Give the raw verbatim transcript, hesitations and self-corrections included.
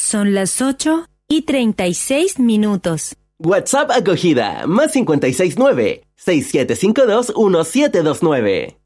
Son las ocho y treinta y seis minutos. WhatsApp acogida, más cincuenta y seis nueve, seis siete cinco dos, uno siete dos nueve.